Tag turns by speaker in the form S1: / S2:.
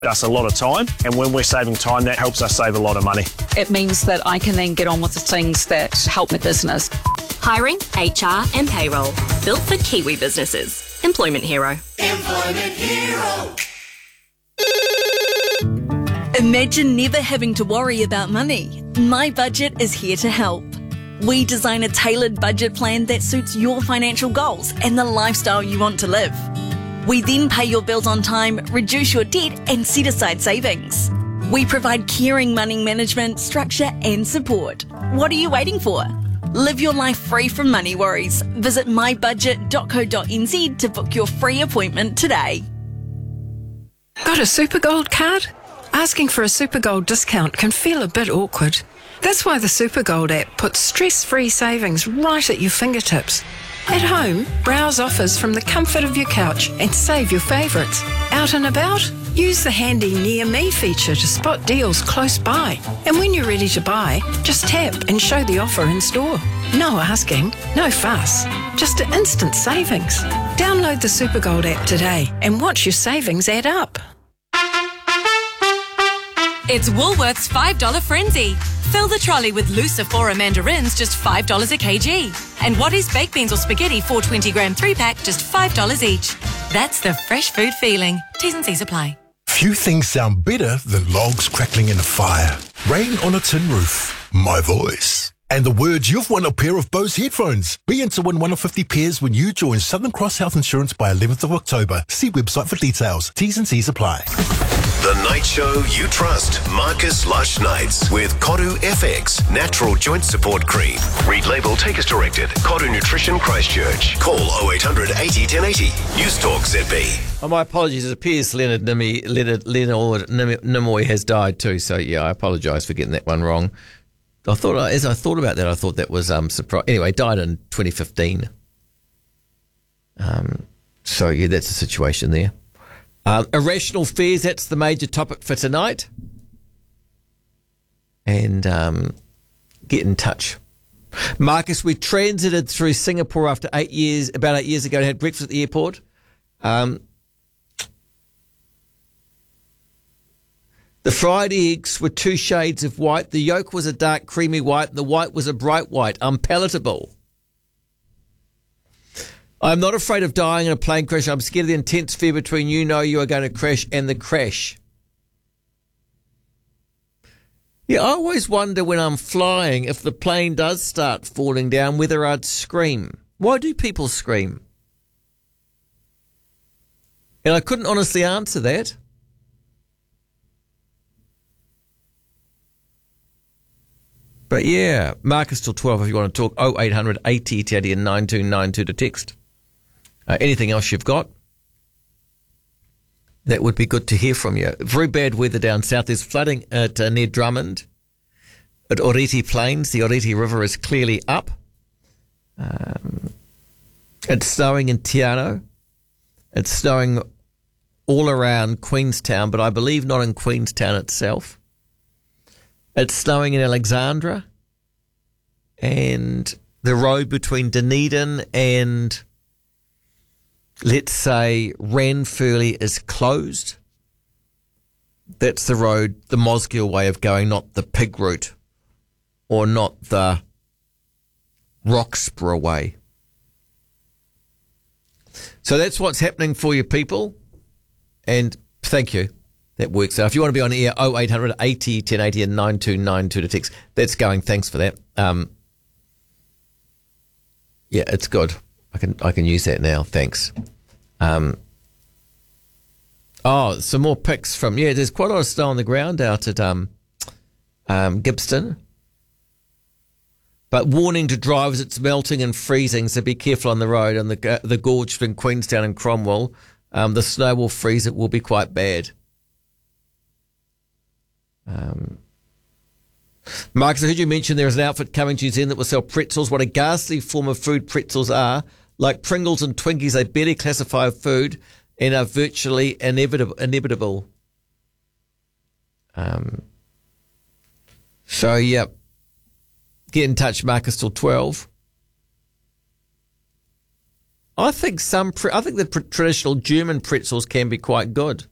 S1: us a lot of time, and when we're saving time, that helps us save a lot of money.
S2: It means that I can then get on with the things that help my business.
S3: Hiring, HR and payroll. Built for Kiwi businesses. Employment Hero.
S4: Employment Hero.
S5: Imagine never having to worry about money. My Budget is here to help. We design a tailored budget plan that suits your financial goals and the lifestyle you want to live. We then pay your bills on time, reduce your debt and set aside savings. We provide caring money management, structure and support. What are you waiting for? Live your life free from money worries. Visit mybudget.co.nz to book your free appointment today.
S6: Got a Supergold card? Asking for a Supergold discount can feel a bit awkward. That's why the Supergold app puts stress-free savings right at your fingertips. At home, browse offers from the comfort of your couch and save your favourites. Out and about? Use the handy Near Me feature to spot deals close by. And when you're ready to buy, just tap and show the offer in store. No asking, no fuss, just instant savings. Download the Supergold app today and watch your savings add up.
S3: It's Woolworths $5 Frenzy. Fill the trolley with loose Sephora mandarins, just $5 a kg. And what is baked beans or spaghetti, 420 gram 3-pack, just $5 each. That's the fresh food feeling. T's and C's apply.
S7: Few things sound better than logs crackling in a fire, rain on a tin roof, my voice, and the words you've won a pair of Bose headphones. Be in to win one of 50 pairs when you join Southern Cross Health Insurance by 11th of October. See website for details. T's and C's apply.
S8: The night show you trust. Marcus Lush Nights with Kodu FX Natural Joint Support Cream. Read label, take as directed. Kodu Nutrition Christchurch. Call 0800 80 1080. News Talk ZB.
S9: Oh, my apologies. It appears Leonard Nimoy has died too. So yeah, I apologise for getting that one wrong. As I thought about that, I thought that was surprise. Anyway, died in 2015. So yeah, that's the situation there. Irrational fears, that's the major topic for tonight. And get in touch. Marcus, we transited through Singapore after about 8 years ago, and had breakfast at the airport. The fried eggs were 2 shades of white. The yolk was a dark creamy white, and the white was a bright white, unpalatable. I'm not afraid of dying in a plane crash. I'm scared of the intense fear between you know you are going to crash and the crash. Yeah, I always wonder when I'm flying if the plane does start falling down whether I'd scream. Why do people scream? And I couldn't honestly answer that. But yeah, Marcus till 12 if you want to talk. 0800 80 Teddy and 9292 to text. Anything else you've got? That would be good to hear from you. Very bad weather down south. There's flooding at near Drummond, at Oreti Plains. The Oreti River is clearly up. It's snowing in Tiano. It's snowing all around Queenstown, but I believe not in Queenstown itself. It's snowing in Alexandra, and the road between Dunedin and, let's say, Ranfurly is closed. That's the road, the Mosgiel way of going, not the pig route, or not the Roxburgh way. So that's what's happening for you people, and thank you. That works out. If you want to be on air, 0800 80 1080 and 9292 to text. That's going. Thanks for that. Yeah, it's good. I can use that now. Thanks. Some more pics from, there's quite a lot of snow on the ground out at Gippsland. But warning to drivers, it's melting and freezing, so be careful on the road. On the gorge between Queenstown and Cromwell, the snow will freeze. It will be quite bad. Marcus, I heard you mention there is an outfit coming to New Zealand that will sell pretzels. What a ghastly form of food pretzels are. Like Pringles and Twinkies, they barely classify as food and are virtually inevitable. So, yeah. Get in touch, Marcus, till 12. I think the traditional German pretzels can be quite good.